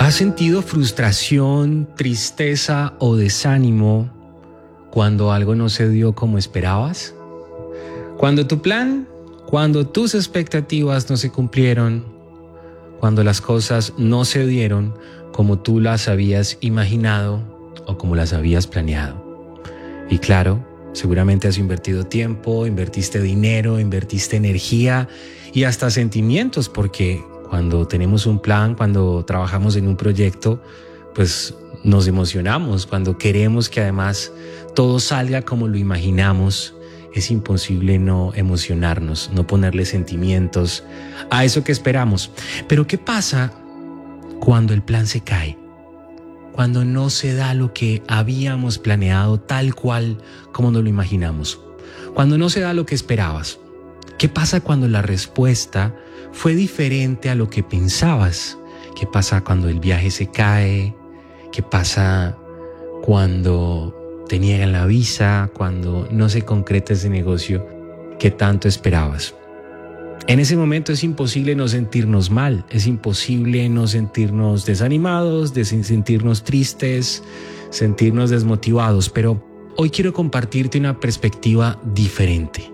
¿Has sentido frustración, tristeza o desánimo cuando algo no se dio como esperabas? Cuando cuando tus expectativas no se cumplieron, cuando las cosas no se dieron como tú las habías imaginado o como las habías planeado. Y claro, seguramente has invertido tiempo, invertiste dinero, invertiste energía y hasta sentimientos, porque cuando tenemos un plan, cuando trabajamos en un proyecto, pues nos emocionamos. Cuando queremos que además todo salga como lo imaginamos, es imposible no emocionarnos, no ponerle sentimientos a eso que esperamos. Pero ¿qué pasa cuando el plan se cae? Cuando no se da lo que habíamos planeado tal cual como nos lo imaginamos. Cuando no se da lo que esperabas. ¿Qué pasa cuando la respuesta fue diferente a lo que pensabas? ¿Qué pasa cuando el viaje se cae? ¿Qué pasa cuando te niegan la visa? Cuando no se concreta ese negocio que tanto esperabas. En ese momento es imposible no sentirnos mal, es imposible no sentirnos desanimados, sentirnos tristes, sentirnos desmotivados, pero hoy quiero compartirte una perspectiva diferente.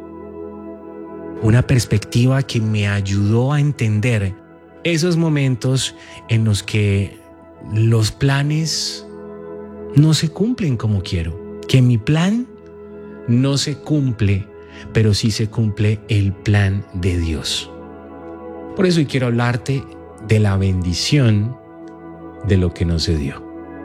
Una perspectiva que me ayudó a entender esos momentos en los que los planes no se cumplen como quiero, que mi plan no se cumple, pero sí se cumple el plan de Dios. Por eso hoy quiero hablarte de la bendición de lo que no se dio.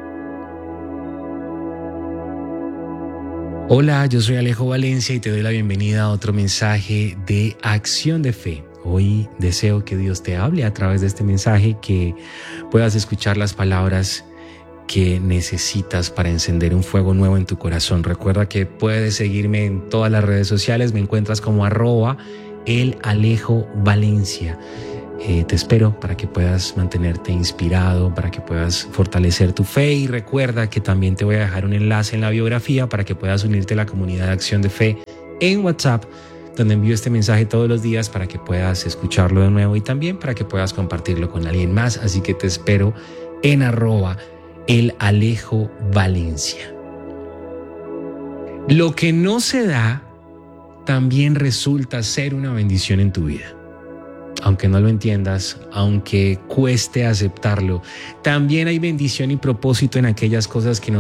Hola, yo soy Alejo Valencia y te doy la bienvenida a otro mensaje de Acción de Fe. Hoy deseo que Dios te hable a través de este mensaje, que puedas escuchar las palabras que necesitas para encender un fuego nuevo en tu corazón. Recuerda que puedes seguirme en todas las redes sociales, me encuentras como @elAlejoValencia. Te espero para que puedas mantenerte inspirado, para que puedas fortalecer tu fe, y recuerda que también te voy a dejar un enlace en la biografía para que puedas unirte a la comunidad de Acción de Fe en WhatsApp, donde envío este mensaje todos los días para que puedas escucharlo de nuevo y también para que puedas compartirlo con alguien más. Así que te espero en @elAlejoValencia. Lo que no se da también resulta ser una bendición en tu vida. Aunque no lo entiendas, aunque cueste aceptarlo, también hay bendición y propósito en aquellas cosas que no